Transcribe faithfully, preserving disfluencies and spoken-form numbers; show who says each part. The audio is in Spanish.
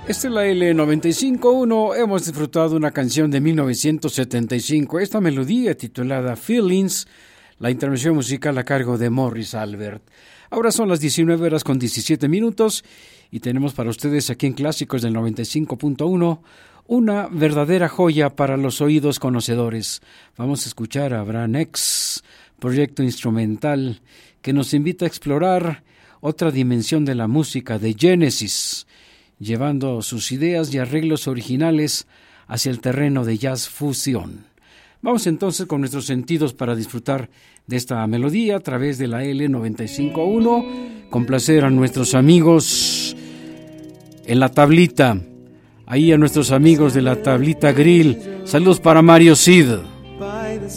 Speaker 1: Esta es la L noventa y cinco punto uno. Hemos disfrutado una canción de mil novecientos setenta y cinco. Esta melodía titulada Feelings, la intervención musical a cargo de Morris Albert. Ahora son las diecinueve horas con diecisiete minutos y tenemos para ustedes aquí en Clásicos del noventa y cinco punto uno una verdadera joya para los oídos conocedores. Vamos a escuchar a Abraham X, proyecto instrumental que nos invita a explorar otra dimensión de la música de Genesis, llevando sus ideas y arreglos originales hacia el terreno de jazz fusión. Vamos entonces con nuestros sentidos para disfrutar de esta melodía a través de la L noventa y cinco punto uno. Complacer a nuestros amigos en la tablita, ahí a nuestros amigos de la tablita grill. Saludos para Mario Cid.